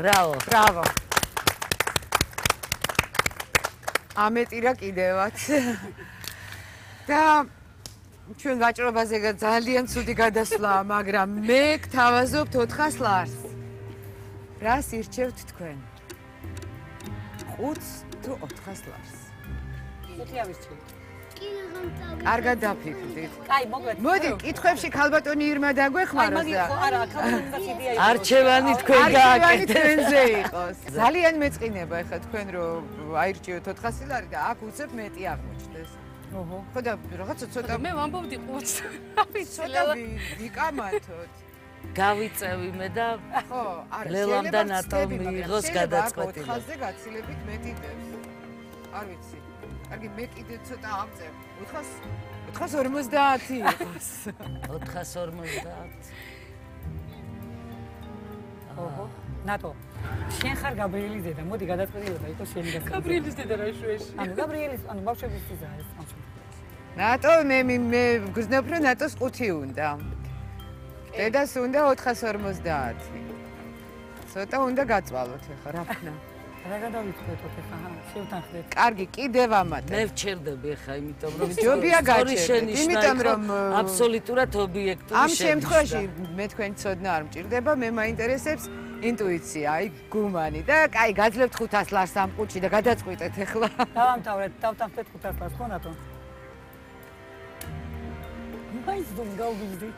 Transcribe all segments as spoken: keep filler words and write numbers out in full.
ბრავო. ბრავო. ამეტი რა კიდევაც. და ჩვენ ვაჭრობაზე ძალიან ცუდი გადასვლაა, მაგრამ მე გთავაზობთ ოთხას ლარს. რას ირჩევთ თქვენ? ხუთს თუ ოთხას ლარს? ხუთი ავირჩევთ. კარგად დაფიქრდით. კაი, მოკლედ. მოდი, კითხვებში ქალბატონი ირმა დაგვეხმაროს და არა, ქალბატონი იდეა იყო. არჩევანი თქვენ არჩევანი გააკეთეთ. თქვენზე იყოს. ძალიან მეწყინება ეხლა თქვენ რომ აირჩიოთ ოთხასი ლარი და აქ უცებ მეტი აღმოჩნდეს. ოჰო. ხო და რაღაცა ცოტა მე ვამბობდი ხუთს. ცოტა ვიკამათოთ. გავიწევი მე და ხო, არა, ლელამ და ნატომ მიიღოს გადაწყვეტილება. ოთხასზე გაცილებით მეტი დევს. არ ვიცი. კარგი, მე კიდე ცოტა ავწევ. ოთხას ოთხას ორმოცდაათი იყოს. ოთხას ორმოცდაათი. ოჰო. ნატო. შენ ხარ გაბრიელის დედა, მოდი გადაწყვეტილება იყოს შენი გასაგები. გაბრიელის დედა რა შუაში. ანუ გაბრიელის, ანუ ბავშვების ძა ეს ამ ნატო, მე მე გრძნობ რომ ნატოს ხუთი უნდა. დედას უნდა ოთხას ორმოცდაათი. ცოტა უნდა გაწვალოთ ახლა, რა ვქნა. რა გადავიწყვეტოთ ახლა, ჰა, შევთანხმდეთ. კარგი, კიდევ ამათა. მე ვჩერდები ახლა, იმიტომ რომ ჯობია გაჩერდეთ, იმიტომ რომ აბსოლუტურად ობიექტური ამ შემთხვევაში მე თქვენ ცოდნა არ მჭირდება, მე მაინტერესებს ინტუიცია, აი გუმანი და კაი, გაძლევთ ხუთას ლარს ამ ყუთში და გადაწყვიტეთ ახლა. დავამთავრეთ, დავთანხმდეთ ხუთას ლარს, ხო ნატო? მაინც დუმ გავგიზდი.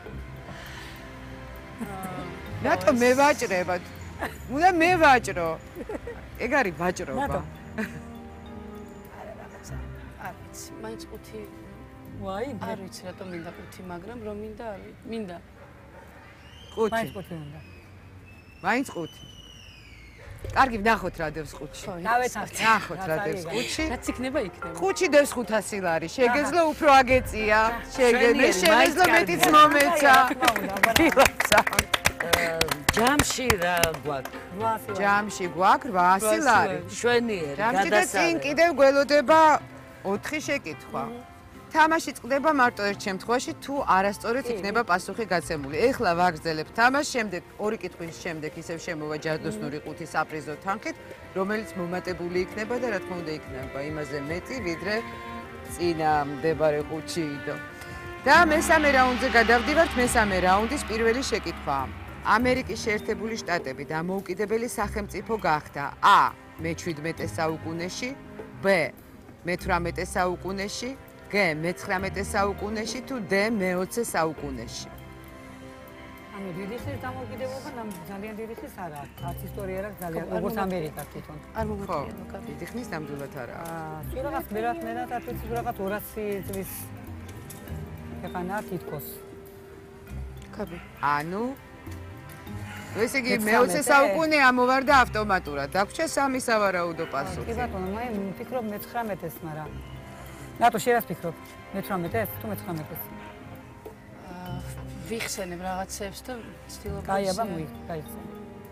ნატო მე ვაჭრებად. უნდა მე ვაჭრო. ეგ არის ვაჭრობა. ნატო. არა რაღაცა. არ ვიცი, მაინც ხუთი. ვაი, არ ვიცი რატომ მინდა ხუთი, მაგრამ რომ მინდა არ ვიცი. მინდა. ხუთი. მაინც ხუთი უნდა. მაინც ხუთი. კარგი, ვნახოთ რა დევს ხუთში. დავეთანხმდით. ნახოთ რა დევს ხუთში. რაც იქნება, იქნება. ხუთში დევს ხუთასი ლარი. შეგეძლო უფრო აგეწია. შეგეძლო შეგეძლო მეტიც მომეცა. დილაცა. ჯამში რა გვაქვს? ჯამში გვაქვს რვაასი ლარი. შვენიერი ჯამში და წინ კიდევ გველოდება ოთხი შეკითხვა. თამაში წყდება მარტო ერთ შემთხვევაში, თუ არასწორად იქნება პასუხი გაცემული. ეხლა ვაგრძელებთ თამაშს, შემდეგ ორი კითხვის შემდეგ ისევ შემოვა ჯადოსნური ყუთი საპრიზო თანხით, რომელიც მომატებული იქნება და რა თქმა უნდა იქნება იმაზე მეტი, ვიდრე წინა მდებარე ყუთში იდო. და მესამე რაუნდზე გადავდივართ, მესამე რაუნდის პირველი შეკითხვაა. ამერიკის შეერთებული შტატები დამოუკიდებელი სახელმწიფო გახდა A მეჩვიდმეტე საუკუნეში, B მეთვრამეტე საუკუნეში, G მეცხრამეტე საუკუნეში თუ D მეოცე საუკუნეში. ანუ დიდი ხნის დამოუკიდებლობა ძალიან დიდი ხნის არა აქვს. არც ისტორია არ აქვს ძალიან, როგორც ამერიკა თვითონ. არ მომატიანო კაბი. დიდი ხნის ნამდვილად არა. აა, თუ რაღაც მერად მერად არ ვიცი, რაღაც ორასი წლის ეყანა თითქოს. კაბი. ანუ ესე იგი მეოცე საუკუნე ამოვარდა ავტომატურად. დაგვრჩა სამი სავარაუდო კი პასუხი. ბატონო, მე ვფიქრობ მეცხრამეტეს, მაგრამ ნატო შენ რას ფიქრობ? მეცხრამეტეს თუ მეცხრამეტეს? აა ვიხსენებ რაღაცებს და ვცდილობ. კაი, აბა მოიქ, გაიხსენე.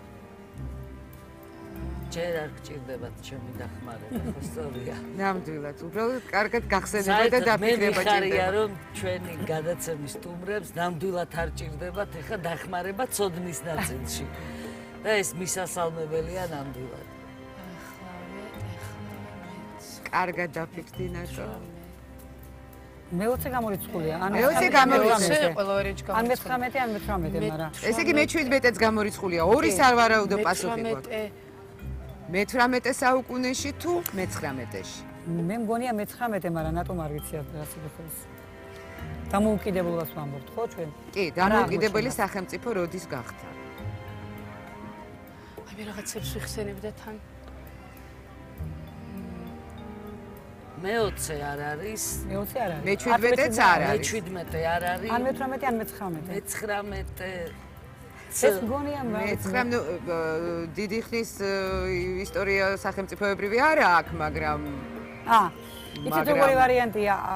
ჯერ არ გჭირდებათ ჩემი დახმარება, ხო სწორია. ნამდვილად, უბრალოდ კარგად გახსენება და დაფიქრება ჭირდება. მე მიხარია ჭირდება. რომ ჩვენი გადაცემის სტუმრებს ნამდვილად არ ჭირდებათ ეხა დახმარება ცოდნის ნაწილში. და ეს მისასალმებელია ნამდვილად. ახლავე, ახლავე. კარგად დაფიქრდი ნატო. მეოცე გამორიცხულია. ან მეოცე გამორიცხულია. ყველა ვარიჯი ან მეცხრამეტე, ან მეცხრამეტე, მაგრამ ესე იგი მეჩვიდმეტეც გამორიცხულია. ორი სავარაუდო პასუხი გვაქვს. მეთვრამეტე საუკუნეში თუ მეცხრამეტეში? მე მგონია მეცხრამეტე, მაგრამ ნატომ არ ვიცი რას იფიქრებს. დამოუკიდებლობას ვამბობთ, ხო ჩვენ? კი, დამოუკიდებელი სახელმწიფო როდის გახდა? აი მე რაღაცებს ვიხსენებ და თან. მეოცე არ არის. მეოცე არ არის. მეჩვიდმეტეც არ არის. მეჩვიდმეტე არ არის. ან მეცხრამეტე, ან მეცხრამეტე. მეცხრამეტე. ეს მგონია მეცხრამ დიდი ხნის ისტორია სახელმწიფოებრივი არა აქვს, მაგრამ აა, იცით როგორი ვარიანტია?